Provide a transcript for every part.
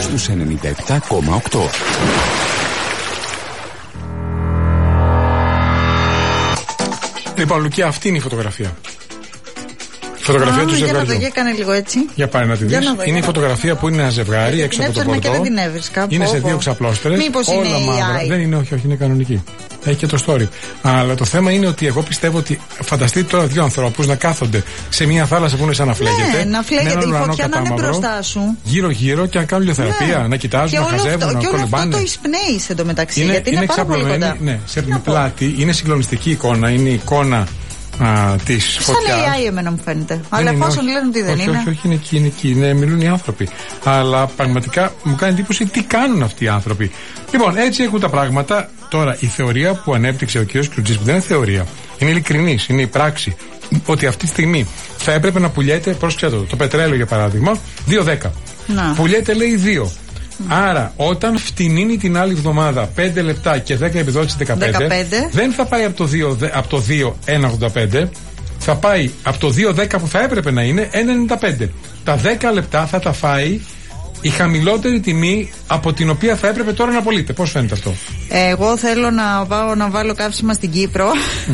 στους 97,8. Λοιπόν, Λουκία, αυτή είναι η φωτογραφία. Φωτογραφία του ζευγαριού. Για να το έκανε λίγο έτσι. Για πάει να τη δεις. Είναι η φωτογραφία που είναι ένα ζευγάρι έξω από το πορτό. Και δεν την έβρισκα κάπου. Είναι σε δύο ξαπλώστερες. Μήπως είναι μαύρα. Δεν είναι, όχι, είναι κανονική. Έχει και το story. Αλλά το θέμα είναι ότι εγώ πιστεύω ότι φανταστείτε τώρα δύο ανθρώπους να κάθονται σε μια θάλασσα που είναι σαν να φλέγεται. Ναι, να φλέγεται. Η φωτιά να είναι μπροστά σου. Γύρω-γύρω και να κάνουν ηλιοθεραπεία, να κοιτάζουν, να χαζεύουν, να κολυμπάνε. Και όλο αυτό το εισπνέει εντωμεταξύ. Γιατί είναι πάρα πολύ κοντά. Ναι, σε πλάτη είναι συγκλονιστική εικόνα. Είναι η εικόνα της φωτιάς. Σαν AI εμένα μου φαίνεται. Αλλά εφόσον λένε ότι δεν είναι. Όχι, είναι εκεί. Ναι, μιλούν οι άνθρωποι. Αλλά πραγματικά μου κάνει εντύπωση τι κάνουν αυτοί οι άνθρωποι. Λοιπόν, έτσι έχουν τα πράγματα. Τώρα, η θεωρία που ανέπτυξε ο κ. Κλουτζής, που δεν είναι θεωρία, είναι ειλικρινής, είναι η πράξη. Ότι αυτή τη στιγμή θα έπρεπε να πουλιέται, πρόσεξε το πετρέλαιο για παράδειγμα, 2,10. Πουλιέται, λέει, 2. Άρα, όταν φτηνίνει την άλλη εβδομάδα 5 λεπτά και 10 επιδότηση 15, δεν θα πάει από το 2,185, θα πάει από το 2,10 που θα έπρεπε να είναι 1,95. Τα 10 λεπτά θα τα φάει η χαμηλότερη τιμή από την οποία θα έπρεπε τώρα να πωλείται. Πώς φαίνεται αυτό? Εγώ θέλω να πάω να βάλω καύσιμα στην Κύπρο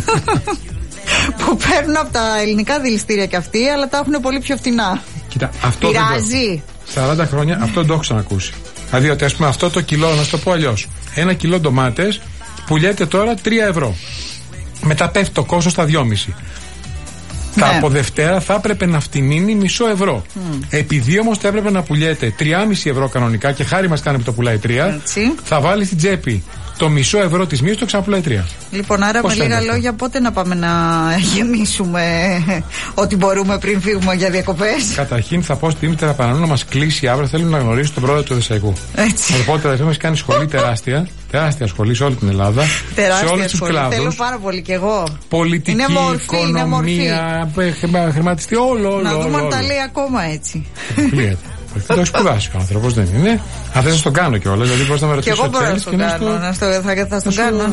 που παίρνουν από τα ελληνικά δηληστήρια κι αυτοί, αλλά τα έχουν πολύ πιο φτηνά. Κοίτα, αυτό πειράζει. 40 χρόνια αυτό δεν το έχω ξανακούσει. Δηλαδή ότι, ας πούμε, αυτό το κιλό, να σου το πω αλλιώς, 1 κιλό ντομάτες πουλιέται τώρα 3 ευρώ. Μετά πέφτει το κόστος στα 2,5. Τα από Δευτέρα θα έπρεπε να φτηνίνει μισό ευρώ. Επειδή όμως θα έπρεπε να πουλιέται 3,5 ευρώ κανονικά και χάρη μας κάνει που το πουλάει 3, θα βάλει στην τσέπη το μισό ευρώ της μείωσης, το ξαναπουλάει 3. Λοιπόν, άρα με λίγα λόγια, πότε να πάμε να γεμίσουμε ό,τι μπορούμε πριν φύγουμε για διακοπές? Καταρχήν θα πω στην Ήμητρα Πανανού να μας κλείσει αύριο. Θέλουν να γνωρίσουν τον πρόεδρο του Δεσσαϊκού. Οπότε θα μας κάνει σχολή τεράστια σχολή σε όλη την Ελλάδα. Τεράστια σε όλους τους κλάδους. Θέλω πάρα πολύ κι εγώ. Πολιτική, είναι μορφή, οικονομία, χρηματιστή, όλο. Να δούμε αν τα λέει ακόμα έτσι. Δεν το έχει σπουδάσει ο άνθρωπος, δεν είναι. Αν θες να τον κάνω κιόλας, δηλαδή μπορείς να με ρωτήσεις. Και εγώ μπορώ να τον κάνω. Θα τον κάνω,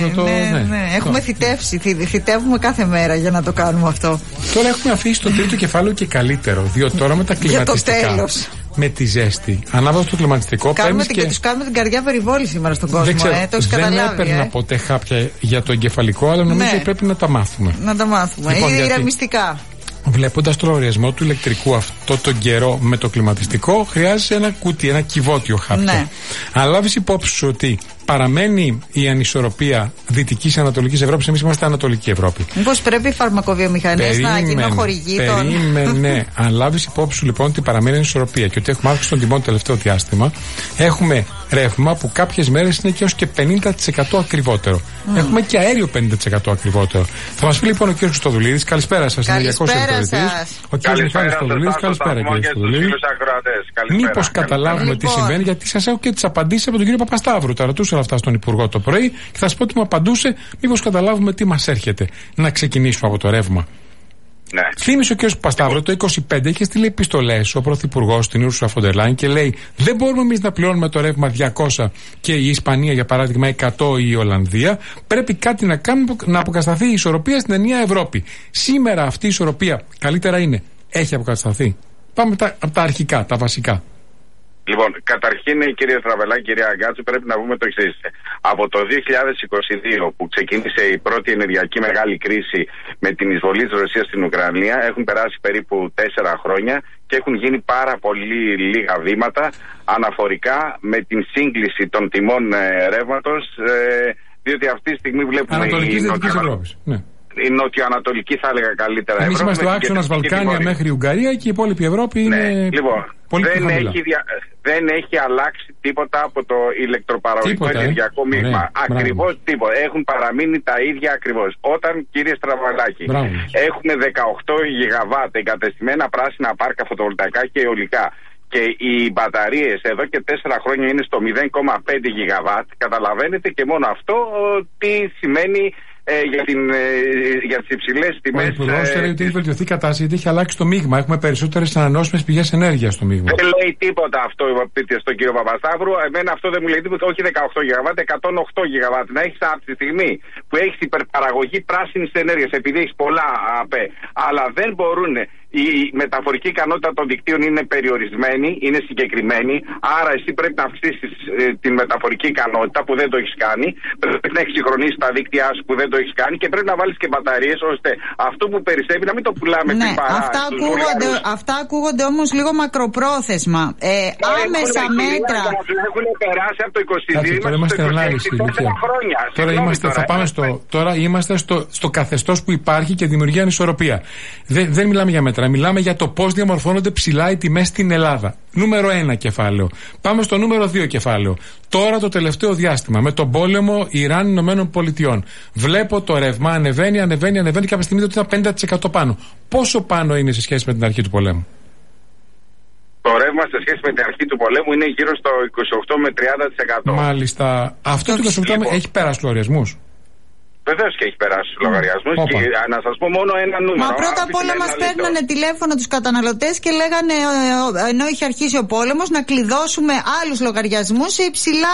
ναι. Έχουμε θητεύσει. Θητεύουμε κάθε μέρα για να το κάνουμε αυτό. Τώρα έχουμε αφήσει το τρίτο κεφάλαιο και καλύτερο. Διότι τώρα με τα κλιματιστικά. Για το τέλος. Με τη ζέστη. Ανάβοντας το κλιματιστικό. Τους κάνουμε την καρδιά περιβόλη σήμερα στον κόσμο. Δεν έπαιρνα ποτέ χάπια για το εγκεφαλικό, αλλά νομίζω ότι πρέπει να τα μάθουμε. Να τα μάθουμε. Είναι ηρεμιστικά. Βλέποντας το λογαριασμό του ηλεκτρικού αυτό τον καιρό με το κλιματιστικό, χρειάζεσαι ένα κουτί, ένα κυβότιο χάπιο. Ναι. Αν λάβεις υπόψη σου ότι παραμένει η ανισορροπία Δυτικής και Ανατολικής Ευρώπης, εμείς είμαστε Ανατολική Ευρώπη. Μήπως πρέπει οι φαρμακοβιομηχανίες να γίνουν χορηγοί των. Περίμενε. Αν λάβεις υπόψη σου λοιπόν ότι παραμένει η ανισορροπία και ότι έχουμε αύξηση των τιμών το τελευταίο διάστημα, έχουμε ρεύμα που κάποιες μέρες είναι και έως και 50% ακριβότερο. Έχουμε και αέριο 50% ακριβότερο. Θα μας πει λοιπόν ο κ. Χριστοδουλίδης. Καλησπέρα σας. Καλησπέρα σας. Ο κ. Μιχάλης Χριστοδουλίδης. Καλησπέρα κ. Χριστοδουλίδη. Μήπως καταλάβουμε τι συμβαίνει, γιατί σας έχω και τις απαντήσεις από τον κύριο Παπασταύρου. Τα ρωτούσα αυτά στον Υπουργό το πρωί και θα σας πω ότι μου απαντούσε. Μήπως καταλάβουμε τι μας έρχεται. Να ξεκινήσουμε από το ρεύμα. Ναι. Θύμισε ο κ. Παπασταύρου το 25 είχε στείλει επιστολές ο Πρωθυπουργός στην Ursula von der Leyen και λέει: δεν μπορούμε εμείς να πληρώνουμε το ρεύμα 200 και η Ισπανία για παράδειγμα 100 ή η Ολλανδία. Πρέπει κάτι να κάνουμε να αποκατασταθεί η ισορροπία στην ενιαία Ευρώπη. Σήμερα αυτή η ισορροπία καλύτερα είναι. Έχει αποκατασταθεί? Πάμε από τα αρχικά, τα βασικά. Λοιπόν, καταρχήν, κύριε Στραβελάκη, κυρία Αγκάτσου, πρέπει να πούμε το εξής. Από το 2022 που ξεκίνησε η πρώτη ενεργειακή μεγάλη κρίση με την εισβολή της Ρωσίας στην Ουκρανία, έχουν περάσει περίπου 4 χρόνια και έχουν γίνει πάρα πολύ λίγα βήματα αναφορικά με την σύγκληση των τιμών ρεύματος, διότι αυτή τη στιγμή βλέπουμε η νοτιοανατολική, θα έλεγα καλύτερα. Εμείς είμαστε ο άξονας Βαλκάνια μέχρι η Ουγγαρία και η υπόλοιπη Ευρώπη είναι. Λοιπόν, πολύ δεν έχει αλλάξει τίποτα από το ηλεκτροπαραγωγικό ενεργειακό μείγμα. Ακριβώς τίποτα. Έχουν παραμείνει τα ίδια ακριβώς. Όταν, κύριε Στραβαλάκη, έχουμε 18 γιγαβάτ εγκατεστημένα πράσινα πάρκα φωτοβολταϊκά και αιωλικά και οι μπαταρίες εδώ και 4 χρόνια είναι στο 0,5 γιγαβάτ, καταλαβαίνετε και μόνο αυτό τι σημαίνει για τις υψηλές τιμές. Ο Υπουργός λέει ότι έχει βελτιωθεί η κατάσταση γιατί έχει αλλάξει το μείγμα. Έχουμε περισσότερες ανανεώσιμες πηγές ενέργειας στο μείγμα. Δεν λέει τίποτα αυτό στον κύριο Παπασταύρου. Εμένα αυτό δεν μου λέει τίποτα. Όχι 18 γιγαβάτ, 108 γιγαβάτ. Να έχεις από τη στιγμή που έχεις υπερπαραγωγή πράσινης ενέργειας, επειδή έχεις πολλά ΑΠΕ, αλλά δεν μπορούν η μεταφορική ικανότητα των δικτύων είναι περιορισμένη, είναι συγκεκριμένη. Άρα εσύ πρέπει να αυξήσεις την μεταφορική ικανότητα που δεν το έχεις κάνει. Πρέπει να εξυγχρονίσεις τα δίκτυά σου που δεν το έχεις κάνει και πρέπει να βάλεις και μπαταρίες ώστε αυτό που περισσεύει να μην το πουλάμε ναι, πριν παρά. Αυτά ακούγονται όμως λίγο μακροπρόθεσμα. Άμεσα μέτρα. Έχουν περάσει από το 22 τώρα είμαστε ανάλυση. Τώρα είμαστε στο καθεστώς που υπάρχει και δημιουργεί ανισορροπία. Δεν μιλάμε για μέτρα, μιλάμε για το πώς διαμορφώνονται ψηλά οι τιμές στην Ελλάδα. Νούμερο 1 κεφάλαιο. Πάμε στο νούμερο 2 κεφάλαιο. Τώρα το τελευταίο διάστημα με τον πόλεμο Ιράν-Ηνωμένων Πολιτειών. Βλέπω το ρεύμα ανεβαίνει και κάποια στιγμή ότι ήταν 50% πάνω. Πόσο πάνω είναι σε σχέση με την αρχή του πολέμου? Το ρεύμα σε σχέση με την αρχή του πολέμου είναι γύρω στο 28 με 30%. Μάλιστα. Αυτό το 28 έχει περάσει λογαριασμούς? Βεβαίως και έχει περάσει στους λογαριασμούς. Και να σας πω μόνο ένα νούμερο. Μα πρώτα απ' όλα μας παίρνανε τηλέφωνο τους καταναλωτές και λέγανε, ενώ είχε αρχίσει ο πόλεμος, να κλειδώσουμε άλλους λογαριασμούς σε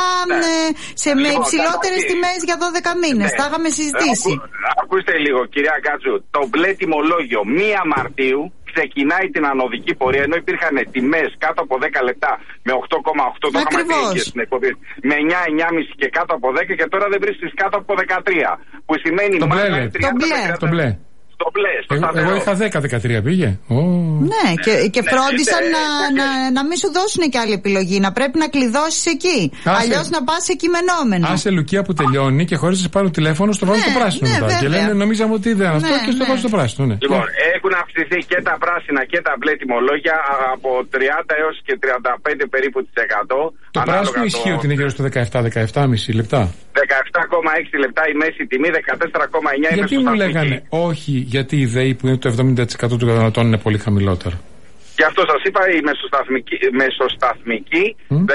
με υψηλότερες τιμές για 12 μήνες. Τα είχαμε συζητήσει. Ακούστε λίγο, κυρία Γκάτζου. Το μπλε τιμολόγιο 1 Μαρτίου ξεκινάει την ανωδική πορεία, ενώ υπήρχαν τιμές κάτω από 10 λεπτά με 8,8, το είχαμε πει και στην εκπομπή, με 9,5 και κάτω από 10 και τώρα δεν βρίσκεις κάτω από 13. Που σημαίνει το μπλε. Το μπλε. Εγώ είχα 10-13 πήγε. Ναι, και φρόντισαν να μην σου δώσουν και άλλη επιλογή. Να πρέπει να κλειδώσεις εκεί. Αλλιώς να πας σε κειμενόμενο. Άσε Λουκία που τελειώνει και χωρίς να σε πάρουν τηλέφωνο, στο βάζω το πράσινο μετά. Και λένε νομίζαμε ότι δεν αυτό και στο βάζω το πράσινο. Λοιπόν, έχουν αυξηθεί και τα πράσινα και τα μπλε τιμολόγια από 30 έως και 35 περίπου της 100. Το πράσινο ισχύει ότι είναι γύρω στο 17-17,5 λεπτά. 17,6 λεπτά η μέση τιμή, 14,9 η μεσοσταθμική. Γιατί μου λέγανε όχι, γιατί η ΔΕΗ που είναι το 70% των καταναλωτών είναι πολύ χαμηλότερα? Γι' αυτό σας είπα η μεσοσταθμική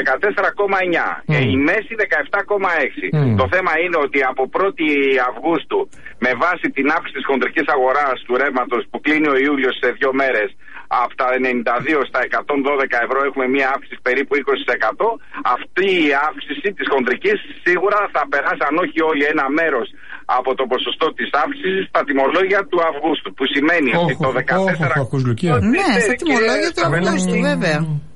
14,9. Η μέση 17,6. Το θέμα είναι ότι από 1η Αυγούστου, με βάση την αύξηση της χοντρικής αγοράς του ρεύματος που κλείνει ο Ιούλιος σε 2 μέρες, από τα 92 στα 112 ευρώ έχουμε μία αύξηση περίπου 20%. Αυτή η αύξηση της χοντρικής σίγουρα θα περάσει, αν όχι όλη, ένα μέρος από το ποσοστό της αύξησης στα τιμολόγια του Αυγούστου. Που σημαίνει ότι το 14%. Ναι, στα τιμολόγια του Αυγούστου, βέβαια.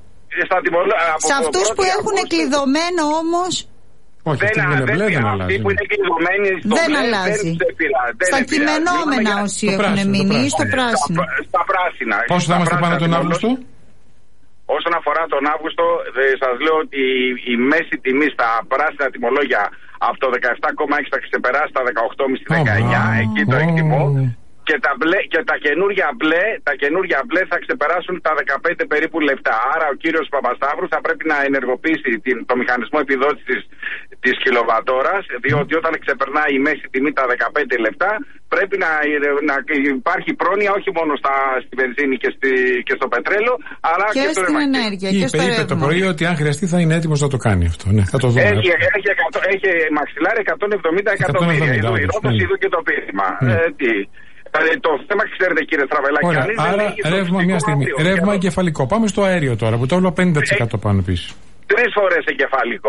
Σε αυτούς που έχουν κλειδωμένο όμως. Όχι, αυτοί που είναι κλειδωμένοι στο δεν αλλάζει. Στα κειμενόμενα όσοι έχουν μείνει ή στο πράσινο. Στα πράσινα. Πόσο θα είμαστε πάνω τον Αύγουστο? Όσον αφορά τον Αύγουστο, σας λέω ότι η μέση τιμή στα πράσινα τιμολόγια από το 17,6 θα ξεπεράσει τα 18,5-19. Εκεί το εκτιμώ. Και τα καινούργια μπλε θα ξεπεράσουν τα 15 περίπου λεπτά. Άρα ο κύριος Παπασταύρου θα πρέπει να ενεργοποιήσει το μηχανισμό επιδότησης της κιλοβατόρας, διότι όταν ξεπερνάει η μέση τιμή τα 15 λεπτά πρέπει να υπάρχει πρόνοια όχι μόνο στη βενζίνη και στο πετρέλαιο, αλλά και στο ρεύμα. Είπε το πρωί ότι αν χρειαστεί θα είναι έτοιμος να το κάνει αυτό. Ναι, θα το δούμε. Έχει μαξιλάρι 170 εκατομμύρια. Ειδού και το πείσμα. Το θέμα, ξέρετε κύριε Στραβελάκη, άρα ρεύμα μια στιγμή. Ρεύμα εγκεφαλικό. Πάμε στο αέριο τώρα που το όλο 50% πάνω επίσης. 3 φορές εγκεφαλικό.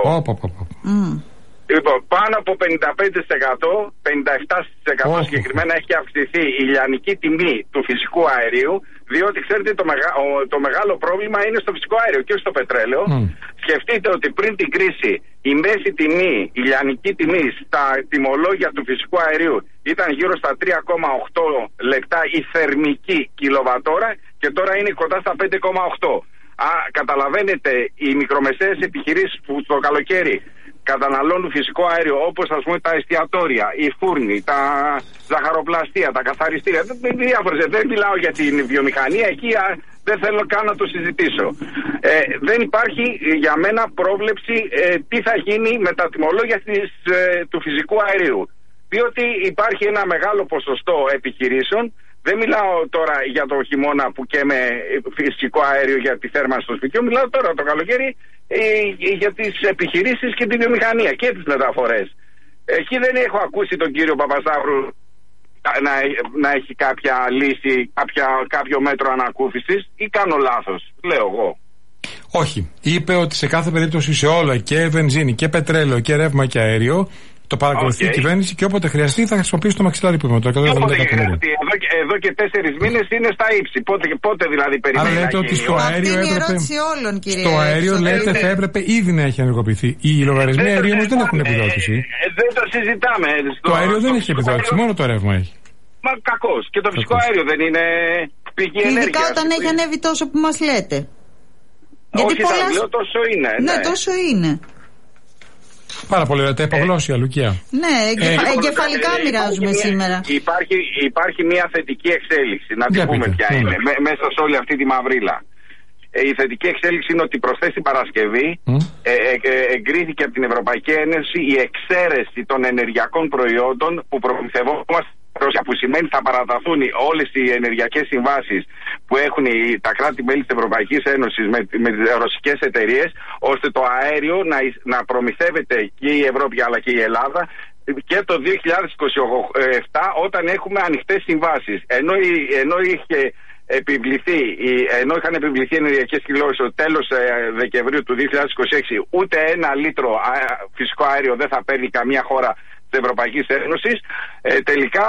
Λοιπόν, πάνω από 55%, 57% συγκεκριμένα έχει αυξηθεί η λιανική τιμή του φυσικού αερίου, διότι ξέρετε το μεγάλο πρόβλημα είναι στο φυσικό αέριο και στο πετρέλαιο. Σκεφτείτε ότι πριν την κρίση η μέση τιμή, η λιανική τιμή στα τιμολόγια του φυσικού αερίου ήταν γύρω στα 3,8 λεπτά η θερμική κιλοβατόρα και τώρα είναι κοντά στα 5,8. Καταλαβαίνετε, οι μικρομεσαίες επιχειρήσεις που το καλοκαίρι καταναλώνουν φυσικό αέριο, όπως ας πούμε τα εστιατόρια, οι φούρνοι, τα ζαχαροπλαστεία, τα καθαριστήρια, δεν μιλάω για την βιομηχανία, εκεί δεν θέλω καν να το συζητήσω. Δεν υπάρχει για μένα πρόβλεψη τι θα γίνει με τα τιμολόγια του φυσικού αερίου, διότι υπάρχει ένα μεγάλο ποσοστό επιχειρήσεων. Δεν μιλάω τώρα για το χειμώνα που καίμε φυσικό αέριο για τη θέρμανση στο σπιτιού, μιλάω τώρα το καλοκαίρι για τις επιχειρήσεις και τη βιομηχανία και τις μεταφορές. Εκεί δεν έχω ακούσει τον κύριο Παπασταύρου να έχει κάποια λύση, κάποιο μέτρο ανακούφισης, ή κάνω λάθος, λέω εγώ. Όχι. Είπε ότι σε κάθε περίπτωση, σε όλα, και βενζίνη και πετρέλαιο και ρεύμα και αέριο, Το παρακολουθεί η κυβέρνηση και όποτε χρειαστεί θα χρησιμοποιήσει το μαξιλάρι που είπαμε. Εδώ και 4 μήνες είναι στα ύψη. Πότε δηλαδή περιμένει. Άρα λέτε ότι στο αέριο έπρεπε. Στο αέριο λέτε θα έπρεπε ήδη να έχει ενεργοποιηθεί. Οι λογαριασμοί αερίου όμως δεν έχουν επιδότηση. Δεν το συζητάμε. Το αέριο δεν έχει επιδότηση, μόνο το ρεύμα έχει. Μα κακώς. Και το φυσικό αέριο δεν είναι πηγή ενέργειας. Ειδικά όταν έχει ανέβει τόσο που μας λέτε. Γιατί τόσο είναι. Ναι, τόσο είναι. Πάρα πολύ ωραία. Τα υπογλώσσια, Λουκία. Ναι, εγκεφαλικά μοιράζουμε σήμερα. Υπάρχει μια θετική εξέλιξη. Να την πούμε ποια είναι. Μέσα σε όλη αυτή τη μαυρίλα. Η θετική εξέλιξη είναι ότι προσθέσει την Παρασκευή εγκρίθηκε από την Ευρωπαϊκή Ένωση η εξαίρεση των ενεργειακών προϊόντων που προμηθευόμαστε, που σημαίνει θα παραταθούν όλες οι ενεργειακές συμβάσεις που έχουν τα κράτη-μέλη της Ευρωπαϊκής Ένωσης με τις ρωσικές εταιρείες, ώστε το αέριο να προμηθεύεται και η Ευρώπη αλλά και η Ελλάδα και το 2027 όταν έχουμε ανοιχτές συμβάσεις. Ενώ είχαν επιβληθεί ενεργειακές κιλώσεις στο τέλος Δεκεμβρίου του 2026, ούτε ένα λίτρο φυσικό αέριο δεν θα παίρνει καμία χώρα της Ευρωπαϊκής Ένωσης. Τελικά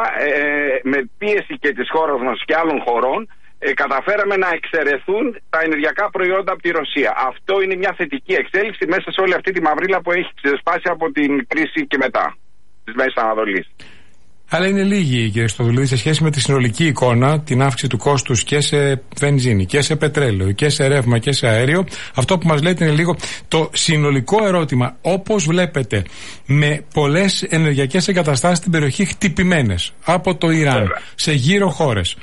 με πίεση και της χώρας μας και άλλων χωρών καταφέραμε να εξαιρεθούν τα ενεργειακά προϊόντα από τη Ρωσία. Αυτό είναι μια θετική εξέλιξη μέσα σε όλη αυτή τη μαυρίλα που έχει ξεσπάσει από την κρίση και μετά της Μέσης Ανατολής. Αλλά είναι λίγοι, κύριε Στοδουλίδη, σε σχέση με τη συνολική εικόνα, την αύξηση του κόστους και σε βενζίνη και σε πετρέλαιο και σε ρεύμα και σε αέριο. Αυτό που μας λέτε είναι λίγο το συνολικό ερώτημα. Όπως βλέπετε, με πολλές ενεργειακές εγκαταστάσεις στην περιοχή χτυπημένες από το Ιράν, σε γύρω χώρες,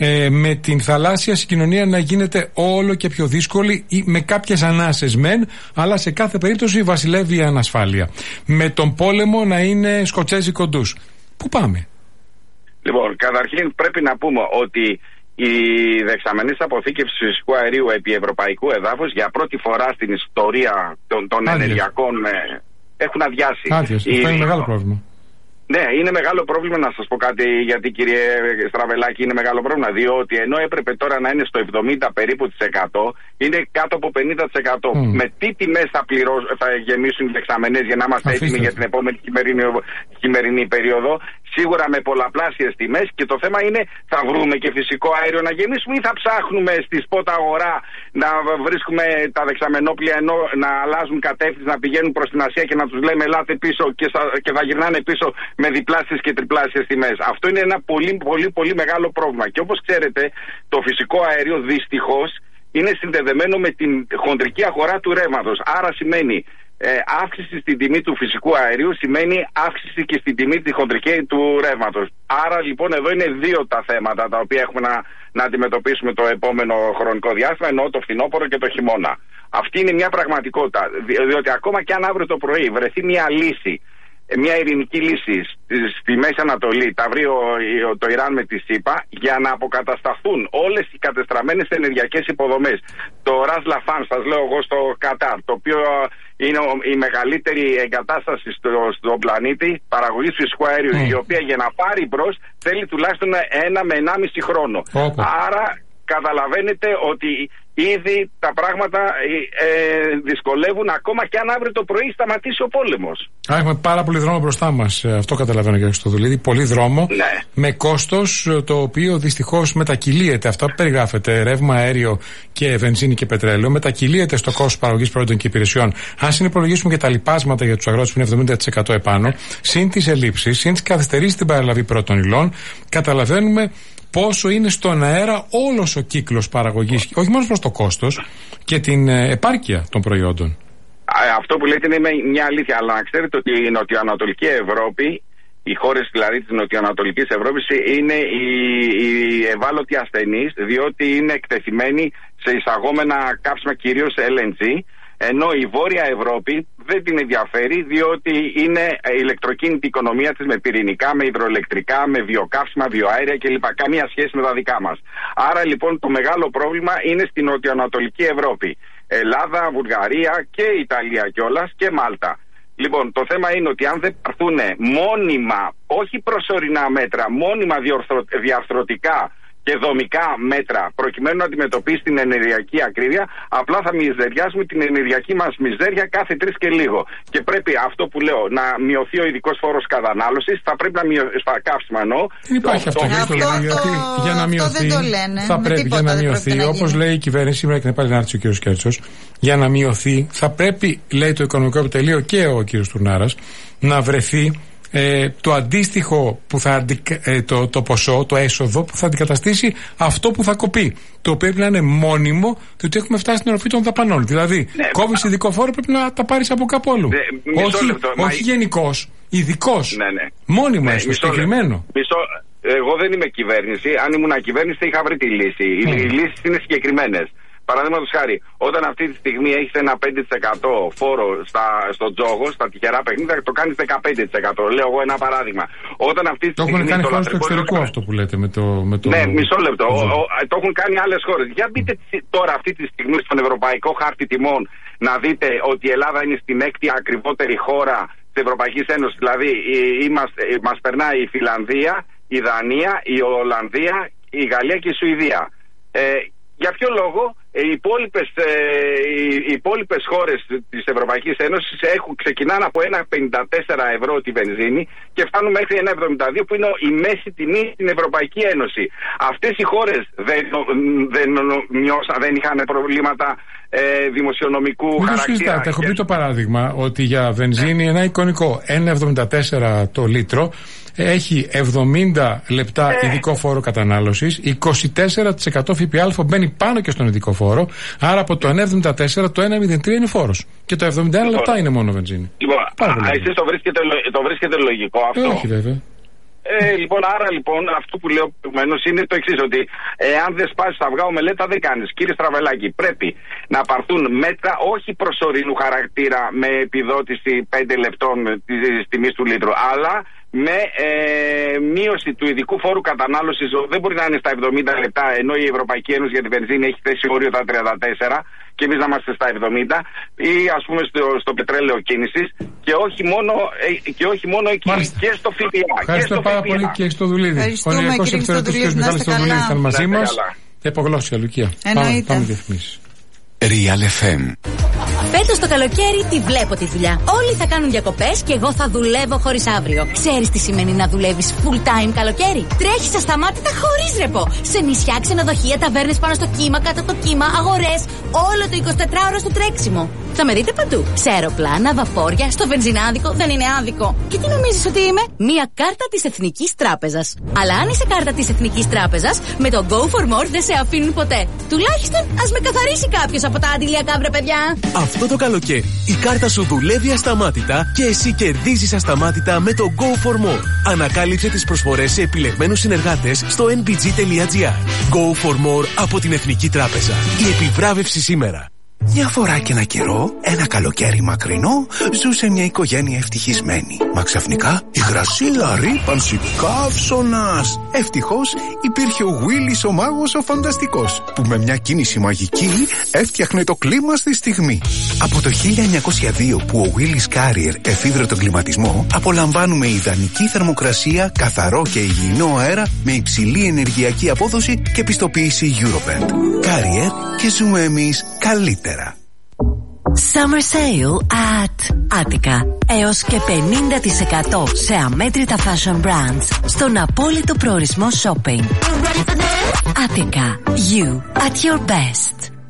με την θαλάσσια συγκοινωνία να γίνεται όλο και πιο δύσκολη ή με κάποιες ανάσες μεν, αλλά σε κάθε περίπτωση βασιλεύει η ανασφάλεια. Με τον πόλεμο να είναι σκοτσέζι κοντούς. Πού πάμε? Λοιπόν, καταρχήν πρέπει να πούμε ότι οι δεξαμενές αποθήκευσης φυσικού αερίου επί ευρωπαϊκού εδάφους για πρώτη φορά στην ιστορία των ενεργειακών έχουν αδειάσει. Αυτό είναι μεγάλο πρόβλημα. Ναι, είναι μεγάλο πρόβλημα, να σας πω κάτι, γιατί κύριε Στραβελάκη είναι μεγάλο πρόβλημα, διότι ενώ έπρεπε τώρα να είναι στο 70 περίπου της 100, είναι κάτω από 50%. Με τι τιμές θα γεμίσουν οι δεξαμενές για να είμαστε έτοιμοι για την επόμενη χειμερινή περίοδο? Σίγουρα με πολλαπλάσιες τιμές, και το θέμα είναι θα βρούμε και φυσικό αέριο να γεμίσουμε ή θα ψάχνουμε στη σπότα αγορά να βρίσκουμε τα δεξαμενόπλια ενώ να αλλάζουν κατεύθυνση, να πηγαίνουν προς την Ασία και να τους λέμε ελάτε πίσω και θα γυρνάνε πίσω με διπλάσιες και τριπλάσιες τιμές. Αυτό είναι ένα πολύ μεγάλο πρόβλημα. Και όπως ξέρετε, το φυσικό αέριο δυστυχώς είναι συνδεδεμένο με την χοντρική αγορά του ρεύματος. Άρα σημαίνει αύξηση στην τιμή του φυσικού αερίου σημαίνει αύξηση και στην τιμή τη χοντρική του ρεύματος. Άρα λοιπόν εδώ είναι δύο τα θέματα τα οποία έχουμε να αντιμετωπίσουμε το επόμενο χρονικό διάστημα, εννοώ το φθινόπωρο και το χειμώνα. Αυτή είναι μια πραγματικότητα, διότι ακόμα και αν αύριο το πρωί βρεθεί μια λύση, μια ειρηνική λύση στη Μέση Ανατολή, τα βρει το Ιράν με τη ΣΥΠΑ, για να αποκατασταθούν όλες οι κατεστραμμένες ενεργειακές υποδομές. Το Ρας Λαφάν, σας λέω εγώ, στο Κατάρ, το οποίο είναι η μεγαλύτερη εγκατάσταση στον πλανήτη παραγωγής φυσικού αερίου, η οποία για να πάρει μπρος θέλει τουλάχιστον 1 με 1,5 χρόνο. Άρα καταλαβαίνετε ότι ήδη τα πράγματα δυσκολεύουν, ακόμα και αν αύριο το πρωί σταματήσει ο πόλεμος. Έχουμε πάρα πολύ δρόμο μπροστά μας. Αυτό καταλαβαίνω, κύριε Στοδουλίδη. Πολύ δρόμο, ναι. Με κόστος το οποίο δυστυχώς μετακυλίεται. Αυτά που περιγράφεται, ρεύμα, αέριο και βενζίνη και πετρέλαιο, μετακυλίεται στο κόστος παραγωγής προϊόντων και υπηρεσιών. Αν συνυπολογίσουμε και τα λοιπάσματα για τους αγρότες που είναι 70% επάνω, συν τις ελλείψεις, συν τις καθυστερήσεις στην παραλαβή πρώτων υλών, καταλαβαίνουμε πόσο είναι στον αέρα όλος ο κύκλος παραγωγής, όχι μόνο προς το κόστος και την επάρκεια των προϊόντων. Αυτό που λέτε είναι μια αλήθεια, αλλά να ξέρετε ότι η νοτιοανατολική Ευρώπη, οι χώρες δηλαδή της νοτιοανατολικής Ευρώπης, είναι οι ευάλωτοι ασθενείς, διότι είναι εκτεθειμένοι σε εισαγόμενα κάψιμα, κυρίως LNG, ενώ η Βόρεια Ευρώπη δεν την ενδιαφέρει, διότι είναι ηλεκτροκίνητη οικονομία της, με πυρηνικά, με υδροελεκτρικά, με βιοκαύσιμα, βιοαέρια κλπ. Καμία σχέση με τα δικά μας. Άρα λοιπόν το μεγάλο πρόβλημα είναι στην νοτιοανατολική Ευρώπη. Ελλάδα, Βουλγαρία και Ιταλία κιόλας και Μάλτα. Λοιπόν, το θέμα είναι ότι αν δεν πάρθουν μόνιμα, όχι προσωρινά μέτρα, μόνιμα διαρθρωτικά και δομικά μέτρα προκειμένου να αντιμετωπίσει την ενεργειακή ακρίβεια, απλά θα μιζεριάσουμε την ενεργειακή μας μιζέρια κάθε 3 και λίγο. Και πρέπει αυτό που λέω να μειωθεί ο ειδικός φόρος κατανάλωσης, θα πρέπει να μειωθεί στα καύσιμα εννοώ. Δεν υπάρχει αυτό. Για να μειωθεί, θα πρέπει για να μειωθεί, όπως λέει η κυβέρνηση σήμερα και να πάρει να έρθει ο κ. Κέρτσος, για να μειωθεί θα πρέπει, λέει το Οικονομικό Επιτελείο και ο κ. Τουρνάρας, να βρεθεί το αντίστοιχο που θα το ποσό, το έσοδο που θα αντικαταστήσει αυτό που θα κοπεί. Το οποίο πρέπει να είναι μόνιμο, διότι έχουμε φτάσει στην οροφή των δαπανών. Δηλαδή, κόβεις ειδικό φόρο, πρέπει να τα πάρεις από κάπου αλλού. Όχι γενικός, ειδικός. Μόνιμα, συγκεκριμένο. Εγώ δεν είμαι κυβέρνηση. Αν ήμουν κυβέρνηση, θα είχα βρει τη λύση. Οι λύσεις είναι συγκεκριμένες. Παραδείγματος χάρη, όταν αυτή τη στιγμή έχεις ένα 5% φόρο στον τζόγο, στα τυχερά παιχνίδια, το κάνεις 15%. Λέω εγώ ένα παράδειγμα. Όταν αυτή τη στιγμή. Το έχουν κάνει χώρες του εξωτερικού αυτό που λέτε με το. Ναι, μισό λεπτό. Το έχουν κάνει άλλες χώρες. Για μπείτε τώρα αυτή τη στιγμή στον Ευρωπαϊκό Χάρτη Τιμών να δείτε ότι η Ελλάδα είναι στην 6η ακριβότερη χώρα της Ευρωπαϊκής Ένωσης. Δηλαδή, μας περνάει η Φιλανδία, η Δανία, η Ολλανδία, η Γαλλία και η Σουηδία. Για ποιο λόγο οι υπόλοιπες χώρες της Ευρωπαϊκής Ένωσης ξεκινάνε από 1,54 ευρώ τη βενζίνη και φτάνουν μέχρι 1,72 που είναι η μέση τιμή στην Ευρωπαϊκή Ένωση. Αυτές οι χώρες δεν είχαν προβλήματα δημοσιονομικού χαρακτήρα. Έχω πει το παράδειγμα ότι για βενζίνη ένα εικονικό 1,74 το λίτρο έχει 70 λεπτά ειδικό φόρο κατανάλωσης, 24% ΦΠΑ μπαίνει πάνω και στον ειδικό φόρο, άρα από το 1,74 το 1,03 είναι φόρος. Και το 71 λεπτά είναι μόνο βενζίνη. Λοιπόν, εσείς το βρίσκετε λογικό αυτό? Όχι βέβαια. Λοιπόν, άρα λοιπόν αυτό που λέω προηγουμένως είναι το εξής, ότι αν δεν σπάσεις τα αυγά ομελέτα δεν κάνεις. Κύριε Στραβελάκη, πρέπει να πάρθουν μέτρα όχι προσωρινού χαρακτήρα με επιδότηση 5 λεπτών της τιμής του λίτρου, αλλά με μείωση του ειδικού φόρου κατανάλωσης. Δεν μπορεί να είναι στα 70 λεπτά, ενώ η Ευρωπαϊκή Ένωση για τη βενζίνη έχει θέσει όριο τα 34 και εμείς να είμαστε στα 70, ή ας πούμε στο πετρέλαιο κίνησης, και όχι μόνο εκεί. Μάλιστα. Και στο ΦΠΑ. Ευχαριστώ πάρα πολύ και στο Δουλίδη. Ο Νευρικός Ευθερωτής κ. Μιχάλης Στοδουλίδης ήταν μαζί μας. Επογλώσσια, Λουκία. Πάμε διαφημίσεις. Real FM. Φέτος το καλοκαίρι τη βλέπω τη δουλειά. Όλοι θα κάνουν διακοπές και εγώ θα δουλεύω χωρίς αύριο. Ξέρεις τι σημαίνει να δουλεύεις full time καλοκαίρι? Τρέχεις ασταμάτητα χωρίς ρεπό. Σε νησιά, ξενοδοχεία, ταβέρνες πάνω στο κύμα, κάτω το κύμα, αγορές. Όλο το 24ωρο στο τρέξιμο. Θα με δείτε παντού. Σε αεροπλάνα, βαπόρια, στο βενζινάδικο. Δεν είναι άδικο. Και τι νομίζεις ότι είμαι? Μία κάρτα της Εθνικής Τράπεζας. Αλλά αν είσαι κάρτα της Εθνικής Τράπεζας, με το Go for More δεν σε αφήνουν ποτέ. Τουλάχιστον ας με καθαρίσει κάποιος από τα αντιλιακά, βρε παιδιά. Αυτό το καλοκαίρι η κάρτα σου δουλεύει ασταμάτητα και εσύ κερδίζεις ασταμάτητα με το Go for More. Ανακάλυψε τις προσφορές σε επιλεγμένους συνεργάτες στο nbg.gr. Go for More από την Εθνική Τράπεζα. Η επιβράβευση σήμερα. Μια φορά και ένα καιρό, ένα καλοκαίρι μακρινό, ζούσε μια οικογένεια ευτυχισμένη. Μα ξαφνικά η γρασίλα ρύπανση καύσωνας. Ευτυχώς υπήρχε ο Γουίλης ο μάγος ο φανταστικός, που με μια κίνηση μαγική έφτιαχνε το κλίμα στη στιγμή. Από το 1902 που ο Willis Carrier εφήβρε τον κλιματισμό, απολαμβάνουμε ιδανική θερμοκρασία, καθαρό και υγιεινό αέρα με υψηλή ενεργειακή απόδοση και πιστοποίηση Euroband. Carrier, και ζούμε εμείς καλύτερα. Summer Sale at Attica. Έως και 50% σε αμέτρητα fashion brands στον απόλυτο προορισμό shopping. Attica. You at your best.